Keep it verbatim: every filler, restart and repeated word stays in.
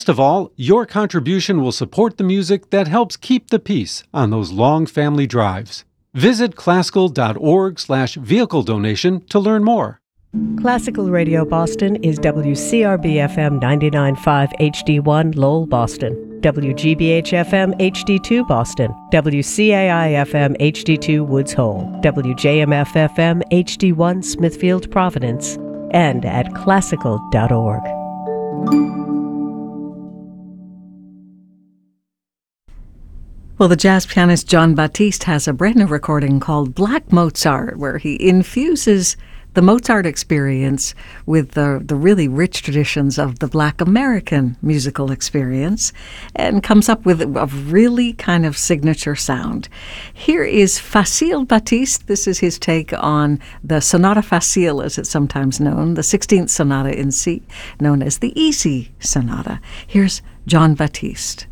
Best of all, your contribution will support the music that helps keep the peace on those long family drives. Visit classical.org slash vehicle donation to learn more. Classical Radio Boston is W C R B F M ninety-nine point five H D one Lowell, Boston, W G B H F M H D two Boston, W C A I F M H D two Woods Hole, W J M F F M H D one Smithfield, Providence, and at classical dot org. Well, the jazz pianist Jon Batiste has a brand new recording called Black Mozart, where he infuses the Mozart experience with the, the really rich traditions of the Black American musical experience and comes up with a really kind of signature sound. Here is Facile Batiste. This is his take on the Sonata Facile, as it's sometimes known, the sixteenth Sonata in C, known as the Easy Sonata. Here's Jon Batiste.